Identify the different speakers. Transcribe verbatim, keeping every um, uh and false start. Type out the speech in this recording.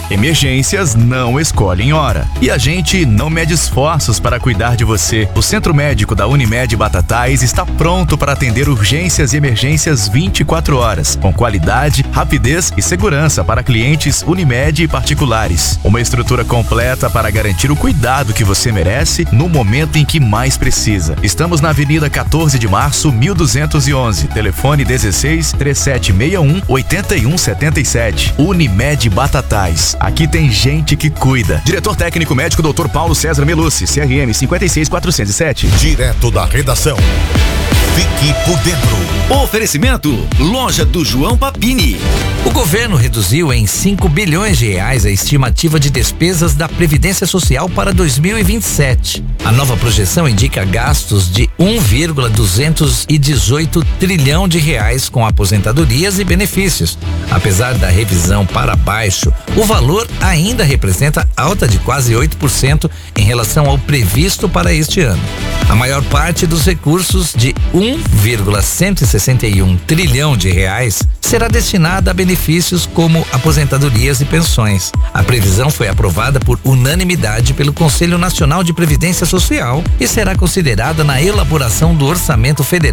Speaker 1: Emergências não escolhem hora. E a gente não mede esforços para cuidar de você. O Centro Médico da Unimed Batatais está pronto para atender urgências e emergências vinte e quatro horas, com qualidade, rapidez e segurança para clientes Unimed e particulares. Uma estrutura completa para garantir o cuidado que você merece no momento em que mais precisa. Estamos na Avenida quatorze de março, mil duzentos e onze. Telefone dezesseis, trinta e sete sessenta e um, oitenta e um setenta e sete. Unimed Batatais. Aqui tem gente que cuida. Diretor técnico médico doutor Paulo César Melucci, C R M cinquenta e seis mil quatrocentos e sete.
Speaker 2: Direto da redação. Fique por dentro.
Speaker 3: Oferecimento: Loja do João Papini. O governo reduziu em cinco bilhões de reais a estimativa de despesas da Previdência Social para dois mil e vinte e sete. A nova projeção indica gastos de um vírgula duzentos e dezoito trilhão de reais com aposentadorias e benefícios. Apesar da revisão para baixo, o valor ainda representa alta de quase oito por cento em relação ao previsto para este ano. A maior parte dos recursos de um vírgula cento e sessenta e um trilhão de reais será destinada a benefícios como aposentadorias e pensões. A previsão foi aprovada por unanimidade pelo Conselho Nacional de Previdência Social e será considerada na elaboração do Orçamento Federal